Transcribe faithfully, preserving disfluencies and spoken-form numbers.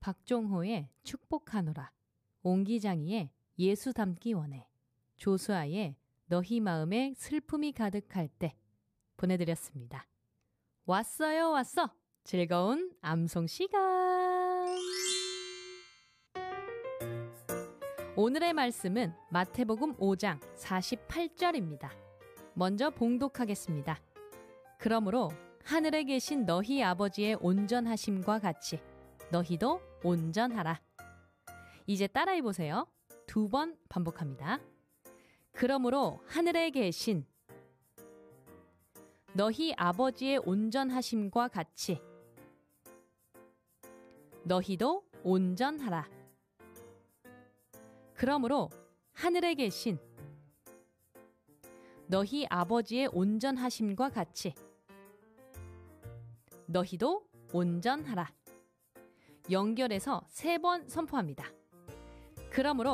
박종호의 축복하노라, 옹기장이의 예수 닮기 원해, 조수아의 너희 마음에 슬픔이 가득할 때 보내드렸습니다. 왔어요 왔어! 즐거운 암송 시간! 오늘의 말씀은 마태복음 오 장 사십팔 절입니다. 먼저 봉독하겠습니다. 그러므로 하늘에 계신 너희 아버지의 온전하심과 같이 너희도 온전하라. 이제 따라해 보세요. 두 번 반복합니다. 그러므로 하늘에 계신 너희 아버지의 온전하심과 같이 너희도 온전하라. 그러므로 하늘에 계신 너희 아버지의 온전하심과 같이 너희도 온전하라. 연결해서 세 번 선포합니다. 그러므로